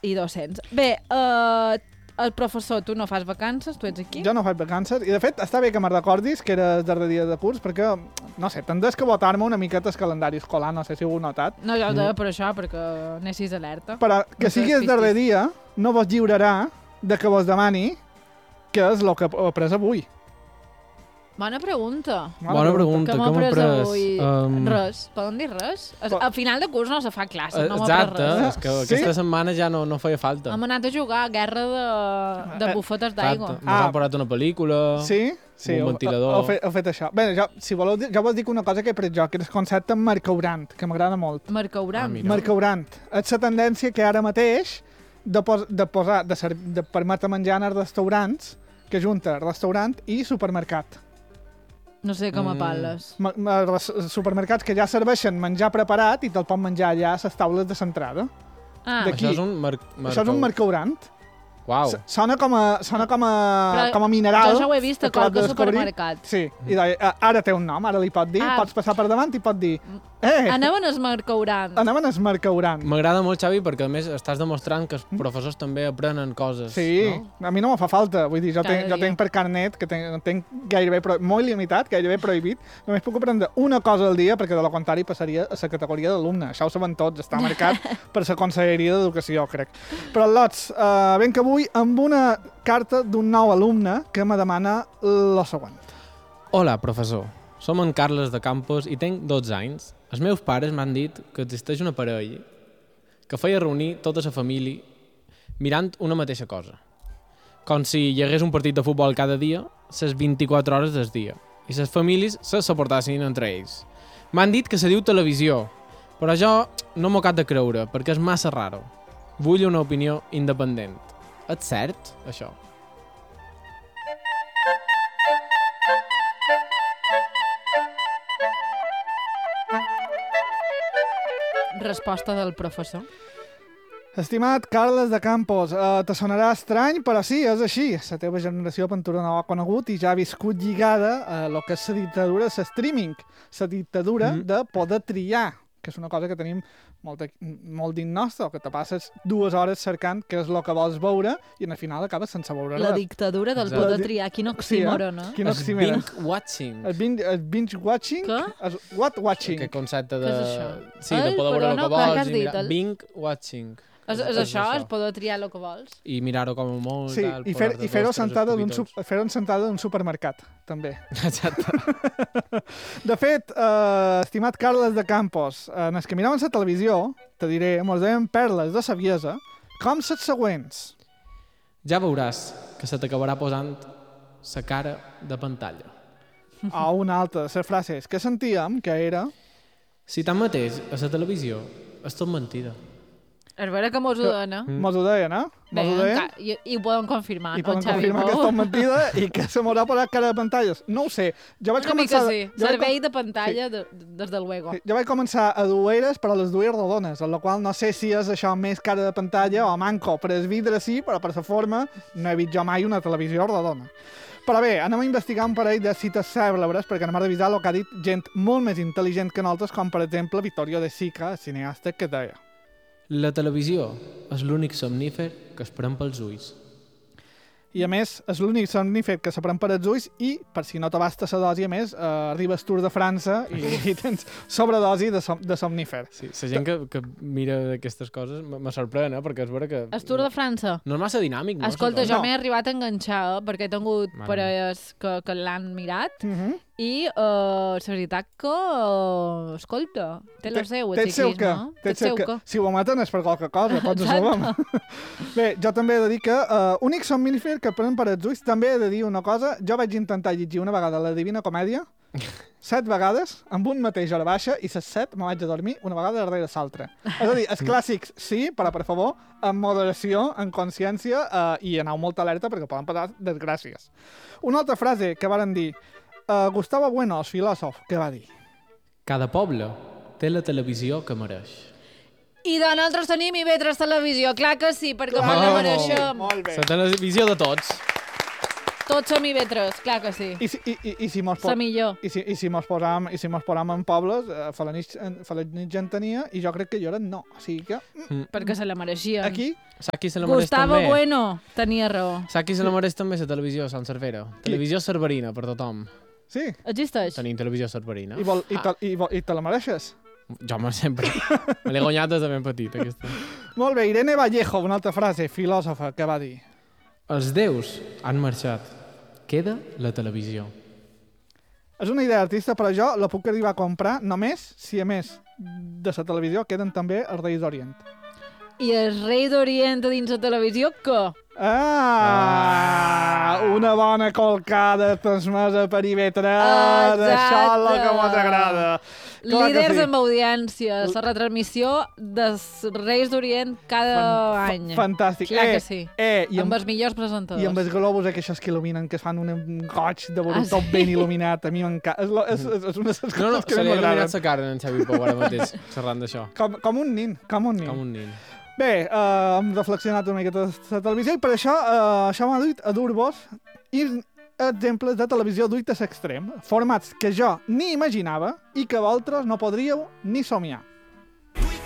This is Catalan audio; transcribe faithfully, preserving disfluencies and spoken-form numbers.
i dos-cents. Bé, uh, el professor, tu no fas vacances, tu ets aquí? Jo no faig vacances, i de fet està bé que me'n recordis que era el darrer dia de curs, perquè, no sé, tendeix que votar-me una miqueta el calendari escolar, no sé si ho heu notat. No, jo ho deia per això, perquè anessis alerta. Però que No sigui el darrer dia no vos lliurarà de que vos demani què és el que he après avui. Bona pregunta. Bona pregunta. Que Com m'ho he après après? avui? Um... Res. Poden dir res? Po- Al final de curs no se fa classe, no m'ho Exacte, après res. és que Sí? aquesta setmana ja no, no feia falta. Hem anat a jugar a guerra de, de bufetes d'aigua. Exacte. Ens Ah. han posat una pel·lícula... Sí? Sí, Un heu- ventilador. Heu, fet, heu fet això. Bé, jo, si voleu, dir- jo vos dic una cosa que he après jo, que és el concepte marcaurant, que m'agrada molt. Marcaurant. Ah, mira. Marcaurant. És la tendència que ara mateix de, pos, de posar, de, ser, de permetre menjar en els restaurants, que junta restaurant i supermercat. No sé com a Mm. parles. Ma, ma, res- supermercats que ja serveixen menjar preparat i te'l pot menjar allà a les taules de l'entrada. Ah, D'aquí. Això és un mar... Això és un marcaurant. Uau. S- Sona com a, sona com a, Però com a mineral. jo ja ho he vist a que acabes de qualque descobrir. supermercat. Sí, i deia, "Ah, ara té un nom, ara li pot dir, Ah. pots passar per davant i pot dir eh, Anem en el marcaurant. anem en el marcaurant. M'agrada molt, Xavi, perquè a més estàs demostrant que els professors també aprenen coses. Sí, no? a mi no me fa falta. Vull dir, jo, Cada tenc, jo dia. tenc per carnet, que tenc, tenc gairebé pro, molt limitat, gairebé prohibit. Només puc aprendre una cosa al dia, perquè de lo contrari passaria a la categoria d'alumne. Això ho saben tots, està marcat per la Conselleria d'Educació, crec. Però, Lots, uh, ben que avui amb una carta d'un nou alumne que me demana lo següent. Hola, professor. Som en Carles de Campos i tenc dotze anys. Els meus pares m'han dit que existeix una parella que feia reunir tota la família mirant una mateixa cosa. Com si hi hagués un partit de futbol cada dia, les vint-i-quatre hores del dia, i les famílies se suportassin entre ells. M'han dit que se diu televisió, però jo no m'ho cap de creure, perquè és massa raro. Vull una opinió independent. És cert, això? Resposta del professor. Estimat Carles de Campos, eh, te sonarà estrany, però sí, és així. La teva generació Ventura no ho ha conegut i ja ha viscut lligada a el que és la dictadura de streaming, la dictadura Mm. de poder triar, que és una cosa que tenim molt, molt dins nostre, que te passes dues hores cercant què és el que vols veure i al final acabes sense veure La res. dictadura del Exacte. poder triar. Quin oxímoron, eh? Quin És oxímoron. binge-watching. El binge, el binge watching? Què? És what watching? Aquest concepte de... Què és això? Sí, de El, poder veure el perdona, que què vols has i dit, mirar... el? Binge-watching. És, és això, és poder triar el que vols? I mirar-ho com a molt Sí, tal, i, fer, posar-te i fer-ho dos, tres sentada d'un su estupitons. fer sentada d'un supermercat, també. Exacte. De fet, eh, estimat Carles de Campos, en els que miraven la televisió, te diré, mos deien perles de saviesa, com les següents. Ja veuràs que se t'acabarà posant la cara de pantalla. O una altra, les frases que sentíem, que era... Si tanmateix, a la televisió és tot mentida. És vera que mos ho dona. Mm. Mos ho deien, eh? Bé, Mos ho deien. enca- i, i ho poden confirmar, I no, poden Xavi? confirmar que és tot mentida i que se m'haurà posat cara de pantalles. No ho sé. Jo vaig Una mica començar... sí. jo vaig Servei de pantalla, de, des de luego. Sí, jo vaig començar a dur eres, però les dues rodones, en la qual no sé si és això més cara de pantalla o manco. Per el vidre sí, però per la forma no he vist jo mai una televisió rodona. Però bé, anem a investigar un parell de cites cèlebres perquè anem a revisar el que ha dit gent molt més intel·ligent que nosaltres, com per exemple Vittorio De Sica, cineasta, que deia: La televisió és l'únic somnífer que es pren pels ulls. i a més, és l'únic somnífer que se pren per els ulls i, per si no t'abasta la dosi, a més, eh, arriba el Tour de França i, i tens sobredosi de, som, de somnífer. Sí, la gent que, que mira aquestes coses m- me sorprèn, eh? Perquè és vera que... El Tour de França. No és massa dinàmic, no? Escolta, suposo? jo m'he arribat a enganxar, eh, perquè he tingut Mare parelles que, que l'han mirat, Uh -huh. i uh, la veritat que, uh, escolta, té el seu, el Té el seu que, ciclisme. té el seu que. Si ho maten és per qualque cosa, tots ho Exacte. sabem. Bé, jo també he de dir que uh, únic somnífer que pren per els ulls, també he de dir una cosa, jo vaig intentar llegir una vegada la Divina Comèdia, set vegades, amb un mateix hora baixa, i les set me vaig a dormir una vegada darrere l'altra. És a dir, els clàssics sí, però per favor, amb moderació, en consciència, uh, i aneu molt alerta perquè poden passar desgràcies. Una altra frase que varen dir, uh, Gustavo Bueno, el filòsof, que va dir: Cada poble té la televisió que mereix. I de nosaltres tenim I V tres Televisió, clar que sí, perquè Clar, molt la molt, mereixem. molt bé. La televisió de tots. Tots som ivetres, clar que sí. I si, i, i, i si mos La millor. I si, i si mos posàvem, i si mos posàvem en pobles, eh, fa la nit, fa la nit gent tenia, i jo crec que jo era no. O sigui que, Mm. Perquè se la mereixien. aquí, Saps qui se la mereix Gustavo també? Bueno tenia raó. Saps qui se la mereix també? La televisió, Sant Cervera. Televisió cerverina per tothom. sí, Existeix? Tenim televisió cerverina. i, vol, i, Ah, te, i, vol, i te la mereixes. jo me sempre. Me l'he guanyat des de ben petit, aquesta. Molt bé, Irene Vallejo, una altra frase, filòsofa, que va dir. Els déus han marxat. Queda la televisió. És una idea artista, però jo la puc arribar a comprar només si, a més de la televisió, queden també els Reis d'Orient. I el rei d'Orient dins la televisió, què? Ah, una bona colcada transmesa per I V tres, això és el que m'ho agrada. Clar que Líders sí. amb audiència, la retransmissió dels Reis d'Orient cada Fan- any. Fantàstic. Clar eh, que sí. Eh, i, Amb amb, els millors presentadors. I amb els globus aquests que il·luminen, que es fan un goig de veure Ah, tot sí. ben il·luminat. A mi m'encanta. És, lo- és, és, és una de les coses No, no, que se li ha m'agraden. il·luminat la cara en Xavi Pou ara mateix, xerrant d'això. Com, com un nin, com un nin. Com un nin. Bé, uh, hem reflexionat una miqueta de la televisió i per això uh, això m'ha duit a dur-vos exemples de televisió duit a l'extrem, formats que jo ni imaginava i que vosaltres no podríeu ni somiar.